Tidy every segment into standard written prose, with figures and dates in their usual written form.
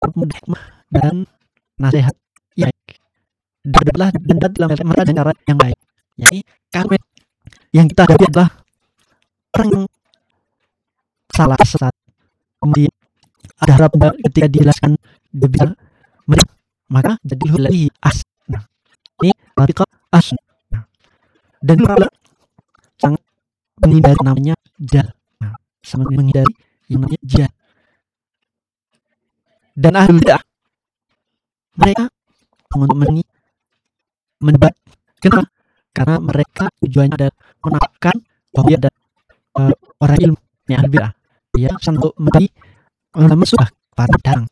pemuda hikmah dan nasihat yang baik. Berdebatlah dan dalam cara dan cara yang baik. Jadi kalau yang kita hadapi adalah orang yang salah sesat, kemudian ada harapan ketika dijelaskan dia bisa menjawab, maka jadi lebih nah, ini tariqah asna. Dan para sangat menghindari namanya jahal, sangat menghindari yang namanya jahal. Dan ahlul bidah mereka untuk mendebat. Kenapa? Karena mereka tujuannya adalah menampakkan bahwa dia ada orang ilmu yang ahlul bidah. Dia untuk menjadi musuh para darang.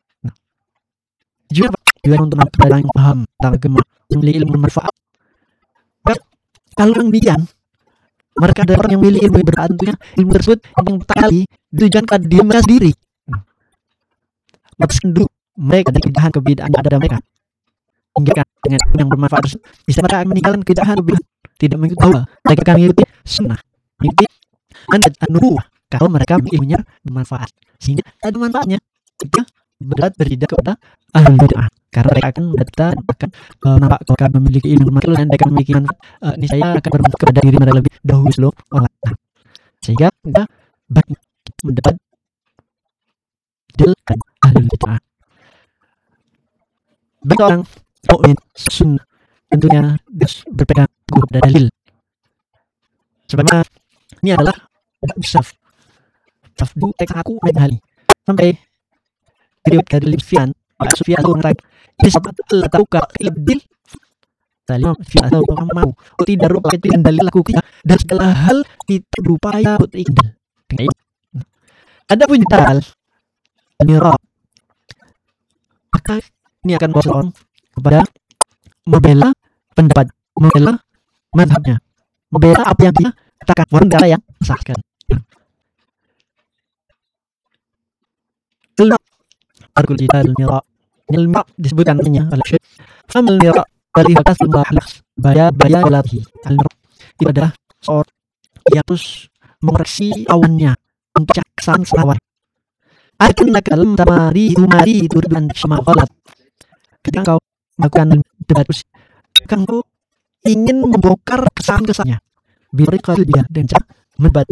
Juga untuk menampakkan orang yang paham tentang agama, memiliki ilmu bermanfaat. Kalau yang demikian, mereka ada orang yang memiliki ilmu bermanfaat, tentunya ilmu tersebut yang kali ditujukan pada diri mereka sendiri. Lepaskan dulu mereka dari kebidaan ada mereka. Hingga dengan yang bermanfaat tersebut, bisa mereka meninggalkan kebidaan kebidaan, tidak mengikuti bahwa mereka akan mengikuti sunnah, mengikuti an-nubuwah. Kalau mereka ilmunya bermanfaat, sehingga ada manfaatnya jika berat beridah kepada ahlul bid'ah, karena mereka akan nampak mereka memiliki ilmu bermanfaat dan mereka memiliki manfaat, ini saya akan bermanfaat kepada diri mereka lebih dahulu sebelum orang. Sehingga kita baik mendapat dengan ahlul bid'ah. Bagi orang mukmin sunnah tentunya berpegang teguh pada dalil. Sebabnya ini adalah tidak bisa tafdu aku menghali sampai riwayat dari Sufyan itu mengatakan ini sahabat Allah tahu lebih salim Sufyan atau mau tidak rupa dengan dalil aku kita dan segala hal kita berupaya untuk ikdal. Ada pun dalil mirab, maka ini akan membawa seorang kepada membela pendapat, membela mazhabnya, membela apa yang dia katakan, warga yang sahkan. Arkul jidal mirab, mirab disebutkan namanya oleh Syekh. Famal mirab dari batas lembah baya latih. Al-mirab itu adalah seorang yang terus mengoreksi awannya untuk sang sawan. Akan nakal tamari itu dan semakalat. Ketika kau melakukan debat, kau ingin membongkar kesalahan-kesalahannya. Beri kalau dia dan cara mendebat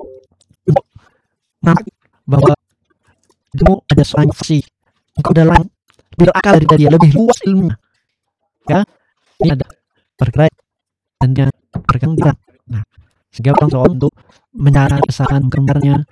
bahwa kamu ada seorang fasih, engkau adalah berakal dari dia, lebih luas ilmunya. Ya, ini ada bergerak dan dia berkembang. Nah, sehingga orang seorang untuk mencari kesalahan kembarnya